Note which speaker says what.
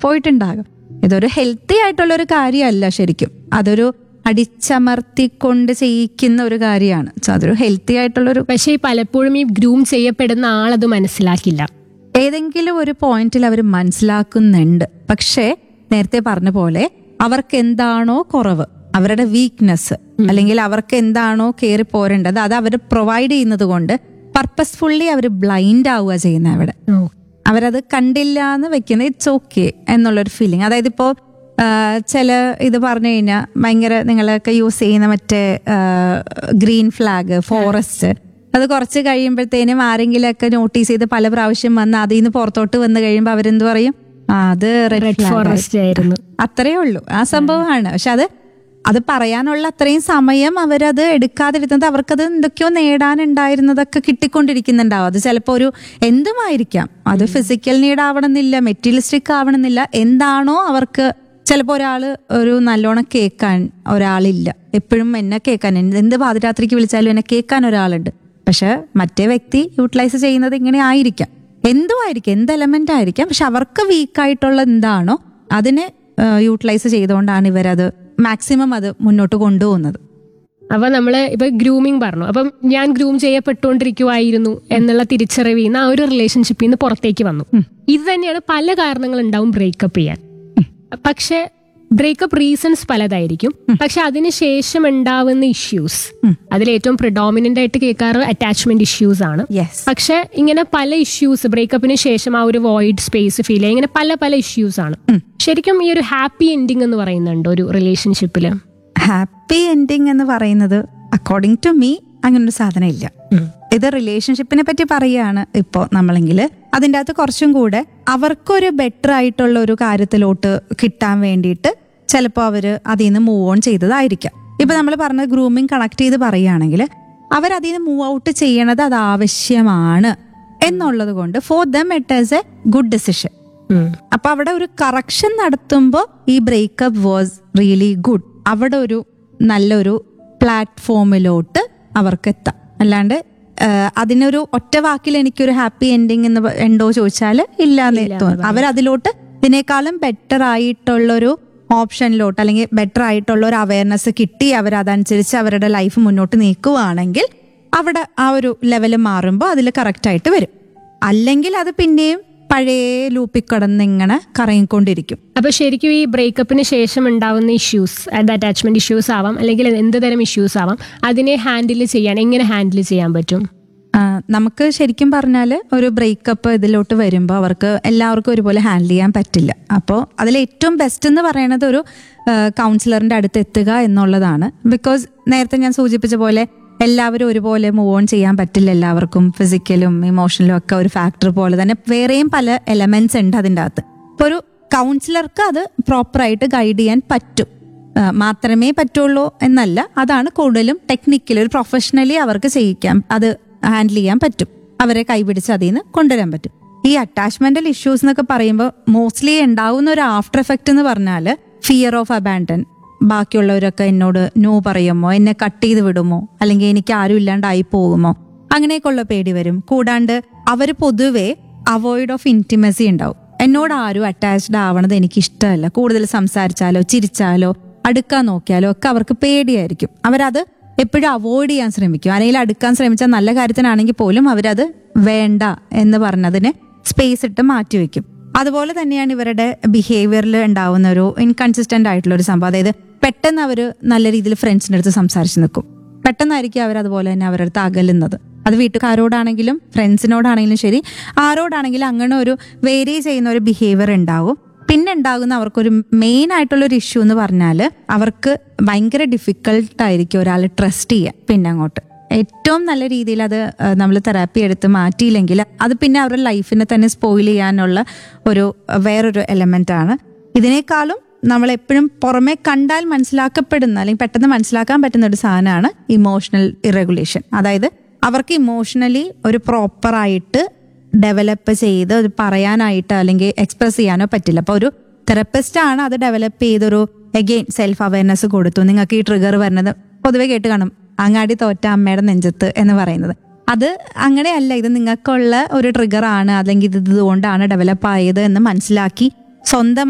Speaker 1: പോയിട്ടുണ്ടാകും. ഇതൊരു ഹെൽത്തി ആയിട്ടുള്ള ഒരു കാര്യമല്ല ശരിക്കും. അതൊരു അടിച്ചമർത്തിക്കൊണ്ട് ചെയ്യിക്കുന്ന ഒരു കാര്യമാണ്. സോ അതൊരു ഹെൽത്തി ആയിട്ടുള്ളൊരു,
Speaker 2: പക്ഷേ പലപ്പോഴും ഈ ഗ്രൂം ചെയ്യപ്പെടുന്ന ആളത് മനസ്സിലാക്കില്ല.
Speaker 1: ഏതെങ്കിലും ഒരു പോയിന്റിൽ അവർ മനസ്സിലാക്കുന്നുണ്ട്. പക്ഷേ നേരത്തെ പറഞ്ഞ പോലെ അവർക്ക് എന്താണോ കുറവ്, അവരുടെ വീക്ക്നെസ്, അല്ലെങ്കിൽ അവർക്ക് എന്താണോ കയറി പോരേണ്ടത്, അത് അവർ പ്രൊവൈഡ് ചെയ്യുന്നത് കൊണ്ട് പർപ്പസ്ഫുള്ളി അവർ ബ്ലൈൻഡ് ആവുക ചെയ്യുന്നത്. അവിടെ അവരത് കണ്ടില്ല എന്ന് വെക്കുന്നത് ഇറ്റ്സ് ഓക്കെ എന്നുള്ളൊരു ഫീലിംഗ്. അതായത് ഇപ്പോൾ ചില ഇത് പറഞ്ഞു കഴിഞ്ഞാൽ ഭയങ്കര നിങ്ങളൊക്കെ യൂസ് ചെയ്യുന്ന മറ്റേ ഗ്രീൻ ഫ്ലാഗ്, ഫോറസ്റ്റ്, അത് കുറച്ച് കഴിയുമ്പോഴത്തേനും ആരെങ്കിലുമൊക്കെ നോട്ടീസ് ചെയ്ത് പല പ്രാവശ്യം വന്ന് അതിൽ നിന്ന് പുറത്തോട്ട് വന്നു കഴിയുമ്പോൾ അവരെന്ത് പറയും, അത് റെഡ്
Speaker 2: ഫോറസ്റ്റ് ആയിരുന്നു.
Speaker 1: അത്രയേ ഉള്ളൂ, ആ സംഭവമാണ്. പക്ഷെ അത് പറയാനുള്ള അത്രയും സമയം അവരത് എടുക്കാതിരുന്നത് അവർക്കത് എന്തൊക്കെയോ നേടാനുണ്ടായിരുന്നതൊക്കെ കിട്ടിക്കൊണ്ടിരിക്കുന്നുണ്ടാവും. അത് ചിലപ്പോൾ ഒരു എന്തുമായിരിക്കാം, അത് ഫിസിക്കൽ നീഡ് ആവണമെന്നില്ല, മെറ്റീരിയലിസ്റ്റിക് ആവണമെന്നില്ല. എന്താണോ അവർക്ക്, ചിലപ്പോൾ ഒരു നല്ലോണം കേൾക്കാൻ ഒരാളില്ല, എപ്പോഴും എന്നെ കേൾക്കാൻ, എന്ത് പാതിരാത്രിക്ക് വിളിച്ചാലും എന്നെ കേൾക്കാൻ ഒരാളുണ്ട്. പക്ഷെ മറ്റേ വ്യക്തി യൂട്ടിലൈസ് ചെയ്യുന്നത് ഇങ്ങനെ ആയിരിക്കാം, എന്തുമായിരിക്കും, എന്ത് എലമെന്റ് ആയിരിക്കാം. പക്ഷെ അവർക്ക് വീക്കായിട്ടുള്ള എന്താണോ അതിനെ യൂട്ടിലൈസ് ചെയ്തുകൊണ്ടാണ് ഇവരത് മാക്സിമം അത് മുന്നോട്ട് കൊണ്ടുപോകുന്നത്.
Speaker 2: അപ്പൊ നമ്മള് ഇപ്പൊ ഗ്രൂമിങ് പറഞ്ഞു, അപ്പം ഞാൻ ഗ്രൂം ചെയ്യപ്പെട്ടുകൊണ്ടിരിക്കുവായിരുന്നു എന്നുള്ള തിരിച്ചറിവിൽ നിന്ന് ആ ഒരു റിലേഷൻഷിപ്പിൽ നിന്ന് പുറത്തേക്ക് വന്നു. ഇത് തന്നെയാണ് പല കാരണങ്ങൾ ഉണ്ടാവും ബ്രേക്കപ്പ് ചെയ്യാൻ. പക്ഷെ ബ്രേക്കപ്പ് റീസൺസ് പലതായിരിക്കും. പക്ഷെ അതിനുശേഷം ഉണ്ടാവുന്ന ഇഷ്യൂസ്, അതിലേറ്റവും പ്രിഡോമിനന്റ് ആയിട്ട് കേൾക്കാറ് അറ്റാച്ച്മെന്റ് ഇഷ്യൂസ് ആണ്. പക്ഷെ ഇങ്ങനെ പല ഇഷ്യൂസ് ബ്രേക്കപ്പിന് ശേഷം ആ ഒരു വോയിഡ് സ്പേസ് ഫീൽ ചെയ്യുക, ഇങ്ങനെ പല പല ഇഷ്യൂസ് ആണ്. ശരിക്കും ഈ ഒരു ഹാപ്പി എൻഡിങ് എന്ന് പറയുന്നുണ്ട് ഒരു റിലേഷൻഷിപ്പില്?
Speaker 1: ഹാപ്പി എൻഡിങ് എന്ന് പറയുന്നത് അക്കോർഡിംഗ് ടു മീ അങ്ങനൊരു സാധനം ഇല്ല. ഇത് റിലേഷൻഷിപ്പിനെ പറ്റി പറയുകയാണ് ഇപ്പോൾ നമ്മളെങ്കിൽ, അതിൻ്റെ അകത്ത് കുറച്ചും കൂടെ അവർക്കൊരു ബെറ്റർ ആയിട്ടുള്ള ഒരു കാര്യത്തിലോട്ട് കിട്ടാൻ വേണ്ടിയിട്ട് ചിലപ്പോൾ അവർ അതിൽ നിന്ന് മൂവ് ഓൺ ചെയ്തതായിരിക്കാം. ഇപ്പൊ നമ്മൾ പറഞ്ഞ ഗ്രൂമിങ് കണക്ട് ചെയ്ത് പറയുകയാണെങ്കിൽ അവരതിൽ നിന്ന് മൂവ് ഔട്ട് ചെയ്യണത് അത് ആവശ്യമാണ് എന്നുള്ളത് കൊണ്ട് for them it is A good decision. അപ്പൊ അവിടെ ഒരു കറക്ഷൻ നടത്തുമ്പോൾ ഈ ബ്രേക്കപ്പ് വാസ് റിയലി ഗുഡ്. അവിടെ ഒരു നല്ലൊരു പ്ലാറ്റ്ഫോമിലോട്ട് അവർക്ക് എത്താം. അല്ലാണ്ട് അതിനൊരു ഒറ്റ വാക്കിൽ എനിക്കൊരു ഹാപ്പി എൻഡിങ് എന്ന് ഉണ്ടോ ചോദിച്ചാൽ ഇല്ലാന്ന് തോന്നുന്നു. അവരതിലോട്ട് ഇതിനേക്കാളും ബെറ്റർ ആയിട്ടുള്ളൊരു ഓപ്ഷനിലോട്ട്, അല്ലെങ്കിൽ ബെറ്റർ ആയിട്ടുള്ള ഒരു അവയർനെസ് കിട്ടി അവരതനുസരിച്ച് അവരുടെ ലൈഫ് മുന്നോട്ട് നീക്കുകയാണെങ്കിൽ അവിടെ ആ ഒരു ലെവൽ മാറുമ്പോൾ അതിൽ കറക്റ്റായിട്ട് വരും. അല്ലെങ്കിൽ അത് പിന്നെയും പഴയ ലൂപ്പിൽ കിടന്ന് ഇങ്ങനെ കറങ്ങിക്കൊണ്ടിരിക്കും.
Speaker 2: അപ്പൊ ശരിക്കും ഈ ബ്രേക്കപ്പിന് ശേഷം ഉണ്ടാവുന്ന ഇഷ്യൂസ്, അത് അറ്റാച്ച്മെന്റ് ഇഷ്യൂസ് ആവാം, അല്ലെങ്കിൽ എന്ത് തരം ഇഷ്യൂസ് ആവാം, അതിനെ എങ്ങനെ ഹാൻഡിൽ ചെയ്യാൻ പറ്റും?
Speaker 1: നമുക്ക് ശരിക്കും പറഞ്ഞാൽ ഒരു ബ്രേക്കപ്പ് ഇതിലോട്ട് വരുമ്പോൾ അവർക്ക് എല്ലാവർക്കും ഒരുപോലെ ഹാൻഡിൽ ചെയ്യാൻ പറ്റില്ല. അപ്പോൾ അതിൽ ഏറ്റവും ബെസ്റ്റ് എന്ന് പറയുന്നത് ഒരു കൗൺസിലറിന്റെ അടുത്ത് എത്തുക എന്നുള്ളതാണ്. ബിക്കോസ് നേരത്തെ ഞാൻ സൂചിപ്പിച്ച പോലെ എല്ലാവരും ഒരുപോലെ മൂവ് ഓൺ ചെയ്യാൻ പറ്റില്ല. എല്ലാവർക്കും ഫിസിക്കലും ഇമോഷണലും ഒക്കെ ഒരു ഫാക്ടർ പോലെ തന്നെ വേറെയും പല എലമെന്റ്സ് ഉണ്ട് അതിൻ്റെ അകത്ത്. ഇപ്പോൾ ഒരു കൗൺസിലർക്ക് അത് പ്രോപ്പറായിട്ട് ഗൈഡ് ചെയ്യാൻ പറ്റും, മാത്രമേ പറ്റുള്ളൂ എന്നല്ല. അതാണ് കൂടുതലും ടെക്നിക്കലി ഒരു പ്രൊഫഷണലി അവർക്ക് ചെയ്യിക്കാം, അത് ഹാൻഡിൽ ചെയ്യാൻ പറ്റും, അവരെ കൈപിടിച്ച് അതിൽ നിന്ന് കൊണ്ടുവരാൻ പറ്റും. ഈ അറ്റാച്ച്മെന്റൽ ഇഷ്യൂസ് എന്നൊക്കെ പറയുമ്പോൾ മോസ്റ്റ്ലി ഉണ്ടാവുന്ന ഒരു ആഫ്റ്റർ എഫക്റ്റ് എന്ന് പറഞ്ഞാൽ ഫിയർ ഓഫ് അബാൻഡൻ. ബാക്കിയുള്ളവരൊക്കെ എന്നോട് നോ പറയുമോ, എന്നെ കട്ട് ചെയ്ത് വിടുമോ, അല്ലെങ്കിൽ എനിക്ക് ആരും ഇല്ലാണ്ടായി പോകുമോ, അങ്ങനെയൊക്കെയുള്ള പേടി വരും. കൂടാണ്ട് അവർ പൊതുവെ അവോയ്ഡ് ഓഫ് ഇന്റിമസി ഉണ്ടാവും. എന്നോട് ആരും അറ്റാച്ച്ഡ് ആവണത് എനിക്ക് ഇഷ്ടമല്ല, കൂടുതൽ സംസാരിച്ചാലോ ചിരിച്ചാലോ അടുക്കാൻ നോക്കിയാലോ ഒക്കെ അവർക്ക് പേടിയായിരിക്കും. അവരത് എപ്പോഴും അവോയ്ഡ് ചെയ്യാൻ ശ്രമിക്കും. അല്ലെങ്കിൽ അടുക്കാൻ ശ്രമിച്ചാൽ നല്ല കാര്യത്തിനാണെങ്കിൽ പോലും അവരത് വേണ്ട എന്ന് പറഞ്ഞതിന് സ്പേസ് ഇട്ട് മാറ്റിവെക്കും. അതുപോലെ തന്നെയാണ് ഇവരുടെ ബിഹേവിയറിൽ ഉണ്ടാവുന്ന ഒരു ഇൻകൺസിസ്റ്റന്റ് ആയിട്ടുള്ള ഒരു സംഭവം. അതായത് പെട്ടെന്ന് അവർ നല്ല രീതിയിൽ ഫ്രണ്ട്സിൻ്റെ അടുത്ത് സംസാരിച്ച് നിൽക്കും, പെട്ടെന്നായിരിക്കും അവരതുപോലെ തന്നെ അവരുടെ അടുത്ത് അകലുന്നത്. അത് വീട്ടുകാരോടാണെങ്കിലും ഫ്രണ്ട്സിനോടാണെങ്കിലും ശരി, ആരോടാണെങ്കിലും അങ്ങനെ ഒരു വേരി ചെയ്യുന്ന ഒരു ബിഹേവിയർ ഉണ്ടാവും. പിന്നെ ഉണ്ടാകുന്ന അവർക്കൊരു മെയിൻ ആയിട്ടുള്ളൊരു ഇഷ്യൂ എന്ന് പറഞ്ഞാൽ അവർക്ക് ഭയങ്കര ഡിഫിക്കൾട്ടായിരിക്കും ഒരാൾ ട്രസ്റ്റ് ചെയ്യാൻ. പിന്നെ അങ്ങോട്ട് ഏറ്റവും നല്ല രീതിയിൽ അത് നമ്മൾ തെറാപ്പി എടുത്ത് മാറ്റിയില്ലെങ്കിൽ അത് പിന്നെ അവരുടെ ലൈഫിനെ തന്നെ സ്പോയിൽ ചെയ്യാനുള്ള ഒരു വേറൊരു എലമെന്റ് ആണ്. ഇതിനേക്കാളും നമ്മൾ എപ്പോഴും പുറമെ കണ്ടാൽ മനസ്സിലാക്കപ്പെടുന്ന അല്ലെങ്കിൽ പെട്ടെന്ന് മനസ്സിലാക്കാൻ പറ്റുന്ന ഒരു സാധനമാണ് ഇമോഷണൽ ഇറഗുലേഷൻ. അതായത് അവർക്ക് ഇമോഷണലി ഒരു പ്രോപ്പറായിട്ട് ഡെവലപ്പ് ചെയ്ത് അത് പറയാനായിട്ട് അല്ലെങ്കിൽ എക്സ്പ്രസ് ചെയ്യാനോ പറ്റില്ല. അപ്പോൾ ഒരു തെറപ്പിസ്റ്റ് ആണ് അത് ഡെവലപ്പ് ചെയ്തൊരു അഗെയിൻ സെൽഫ് അവയർനെസ് കൊടുത്തു. നിങ്ങൾക്ക് ഈ ട്രിഗർ വരുന്നത് പൊതുവെ കേട്ട് കാണും, അങ്ങാടി തോറ്റ അമ്മയുടെ നെഞ്ചത്ത് എന്ന് പറയുന്നത്. അത് അങ്ങനെയല്ല, ഇത് നിങ്ങൾക്കുള്ള ഒരു ട്രിഗർ ആണ്, അല്ലെങ്കിൽ ഇത് ഇതുകൊണ്ടാണ് ഡെവലപ്പ് ആയത് എന്ന് മനസ്സിലാക്കി സ്വന്തം